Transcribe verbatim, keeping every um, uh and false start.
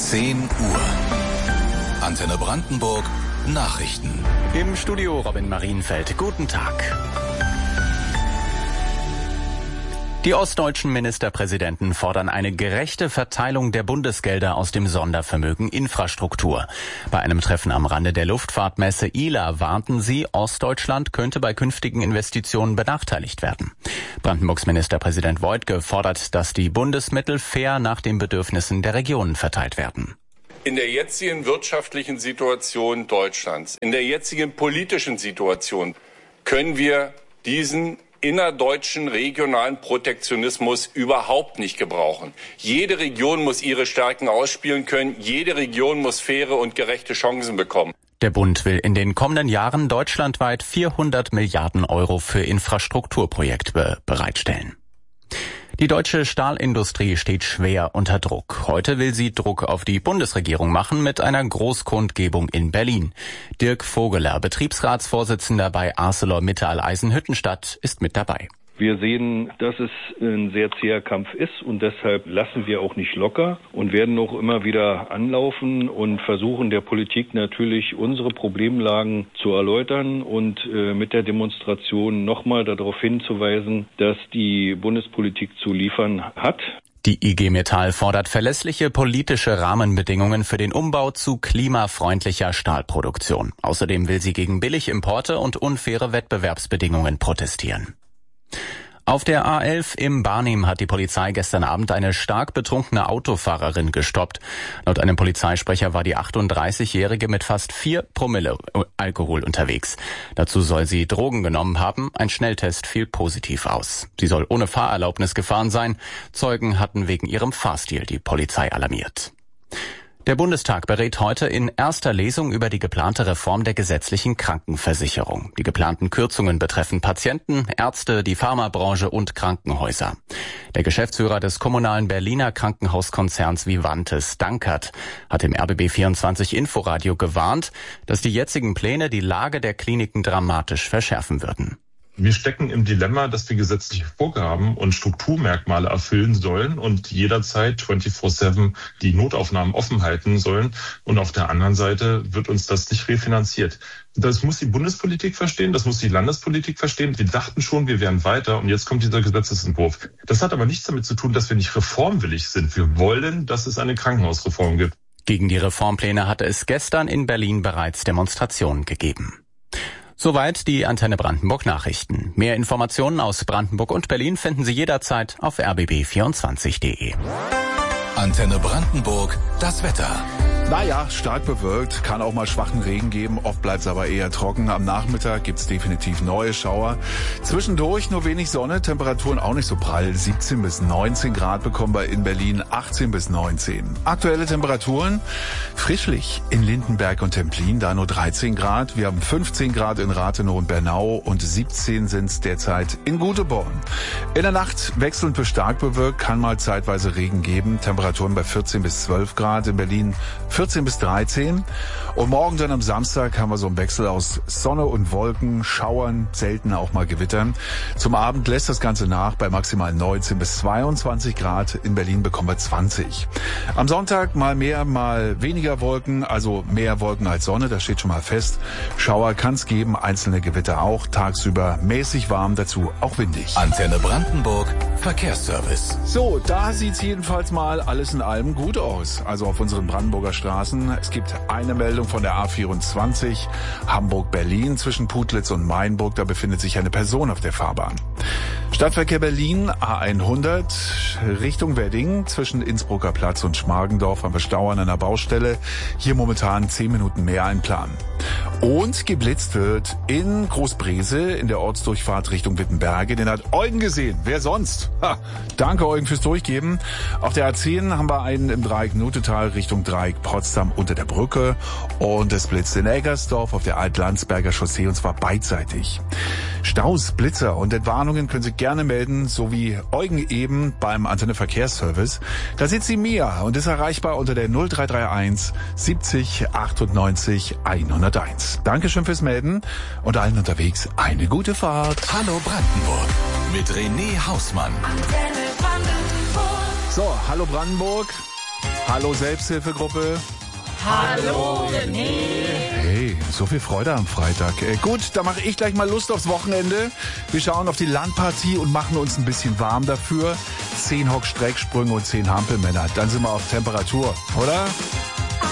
zehn Uhr. Antenne Brandenburg Nachrichten. Im Studio Robin Marienfeld. Guten Tag. Die ostdeutschen Ministerpräsidenten fordern eine gerechte Verteilung der Bundesgelder aus dem Sondervermögen Infrastruktur. Bei einem Treffen am Rande der Luftfahrtmesse I L A warnten sie, Ostdeutschland könnte bei künftigen Investitionen benachteiligt werden. Brandenburgs Ministerpräsident Woidke fordert, dass die Bundesmittel fair nach den Bedürfnissen der Regionen verteilt werden. In der jetzigen wirtschaftlichen Situation Deutschlands, in der jetzigen politischen Situation können wir diesen innerdeutschen regionalen Protektionismus überhaupt nicht gebrauchen. Jede Region muss ihre Stärken ausspielen können. Jede Region muss faire und gerechte Chancen bekommen. Der Bund will in den kommenden Jahren deutschlandweit vierhundert Milliarden Euro für Infrastrukturprojekte bereitstellen. Die deutsche Stahlindustrie steht schwer unter Druck. Heute will sie Druck auf die Bundesregierung machen mit einer Großkundgebung in Berlin. Dirk Vogeler, Betriebsratsvorsitzender bei ArcelorMittal Eisenhüttenstadt, ist mit dabei. Wir sehen, dass es ein sehr zäher Kampf ist und deshalb lassen wir auch nicht locker und werden auch immer wieder anlaufen und versuchen der Politik natürlich unsere Problemlagen zu erläutern und äh, mit der Demonstration nochmal darauf hinzuweisen, dass die Bundespolitik zu liefern hat. Die I G Metall fordert verlässliche politische Rahmenbedingungen für den Umbau zu klimafreundlicher Stahlproduktion. Außerdem will sie gegen Billigimporte und unfaire Wettbewerbsbedingungen protestieren. Auf der A elf im Barnim hat die Polizei gestern Abend eine stark betrunkene Autofahrerin gestoppt. Laut einem Polizeisprecher war die achtunddreißigjährige mit fast vier Promille Alkohol unterwegs. Dazu soll sie Drogen genommen haben. Ein Schnelltest fiel positiv aus. Sie soll ohne Fahrerlaubnis gefahren sein. Zeugen hatten wegen ihrem Fahrstil die Polizei alarmiert. Der Bundestag berät heute in erster Lesung über die geplante Reform der gesetzlichen Krankenversicherung. Die geplanten Kürzungen betreffen Patienten, Ärzte, die Pharmabranche und Krankenhäuser. Der Geschäftsführer des kommunalen Berliner Krankenhauskonzerns Vivantes, Dankert, hat im R B B vierundzwanzig Inforadio gewarnt, dass die jetzigen Pläne die Lage der Kliniken dramatisch verschärfen würden. Wir stecken im Dilemma, dass wir gesetzliche Vorgaben und Strukturmerkmale erfüllen sollen und jederzeit vierundzwanzig sieben die Notaufnahmen offen halten sollen. Und auf der anderen Seite wird uns das nicht refinanziert. Das muss die Bundespolitik verstehen, das muss die Landespolitik verstehen. Wir dachten schon, wir wären weiter und jetzt kommt dieser Gesetzesentwurf. Das hat aber nichts damit zu tun, dass wir nicht reformwillig sind. Wir wollen, dass es eine Krankenhausreform gibt. Gegen die Reformpläne hatte es gestern in Berlin bereits Demonstrationen gegeben. Soweit die Antenne Brandenburg Nachrichten. Mehr Informationen aus Brandenburg und Berlin finden Sie jederzeit auf r b b vierundzwanzig punkt de. Antenne Brandenburg, das Wetter. Naja, stark bewölkt, kann auch mal schwachen Regen geben, oft bleibt es aber eher trocken. Am Nachmittag gibt's definitiv neue Schauer. Zwischendurch nur wenig Sonne, Temperaturen auch nicht so prall. siebzehn bis neunzehn Grad bekommen wir in Berlin, achtzehn bis neunzehn. Aktuelle Temperaturen, frischlich in Lindenberg und Templin, da nur dreizehn Grad. Wir haben fünfzehn Grad in Rathenow und Bernau und siebzehn sind's derzeit in Guteborn. In der Nacht wechselnd bis stark bewölkt, kann mal zeitweise Regen geben. Temperaturen bei vierzehn bis zwölf Grad, in Berlin vierzehn bis dreizehn. Und morgen dann am Samstag haben wir so einen Wechsel aus Sonne und Wolken, Schauern, selten auch mal Gewittern. Zum Abend lässt das Ganze nach bei maximal neunzehn bis zweiundzwanzig Grad. In Berlin bekommen wir zwanzig. Am Sonntag mal mehr, mal weniger Wolken, also mehr Wolken als Sonne, das steht schon mal fest. Schauer kann es geben, einzelne Gewitter auch. Tagsüber mäßig warm, dazu auch windig. Antenne Brandenburg, Verkehrsservice. So, da sieht's jedenfalls mal alles in allem gut aus. Also auf unseren Brandenburger Straßen. Es gibt eine Meldung von der A vierundzwanzig, Hamburg-Berlin zwischen Putlitz und Mainburg. Da befindet sich eine Person auf der Fahrbahn. Stadtverkehr Berlin, A hundert, Richtung Wedding, zwischen Innsbrucker Platz und Schmargendorf haben wir Stau an einer Baustelle. Hier momentan zehn Minuten mehr einplanen. Und geblitzt wird in Großbrese in der Ortsdurchfahrt Richtung Wittenberge. Den hat Eugen gesehen. Wer sonst? Ha, danke Eugen fürs Durchgeben. Auf der A zehn haben wir einen im Dreieck Nutetal Richtung Dreieck Potsdam unter der Brücke. Und es blitzt in Eggersdorf auf der Altlandsberger Chaussee und zwar beidseitig. Staus, Blitzer und Entwarnungen können Sie gerne melden, so wie Eugen eben beim Antenne Verkehrsservice. Da sitzt sie Mia und ist erreichbar unter der null drei drei eins siebzig achtundneunzig hunderteins. Dankeschön fürs Melden und allen unterwegs eine gute Fahrt. Hallo Brandenburg mit René Hausmann. So, hallo Brandenburg. Hallo Selbsthilfegruppe. Hallo René. Hey, so viel Freude am Freitag. Äh, gut, dann mache ich gleich mal Lust aufs Wochenende. Wir schauen auf die Landpartie und machen uns ein bisschen warm dafür. Zehn Hock-Strecksprünge und zehn Hampelmänner. Dann sind wir auf Temperatur, oder?